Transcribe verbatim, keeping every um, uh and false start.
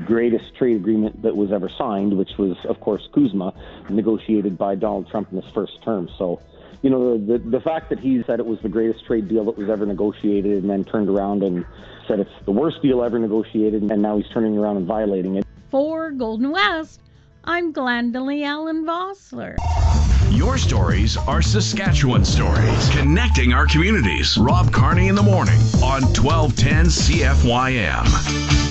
greatest trade agreement that was ever signed, which was, of course, CUSMA, negotiated by Donald Trump in his first term. So, you know, the, the fact that he said it was the greatest trade deal that was ever negotiated and then turned around and said it's the worst deal ever negotiated, and now he's turning around and violating it. For Golden West, I'm Glendalee Allen Vossler. Your stories are Saskatchewan stories, connecting our communities. Rob Carney in the morning on twelve ten C F Y M.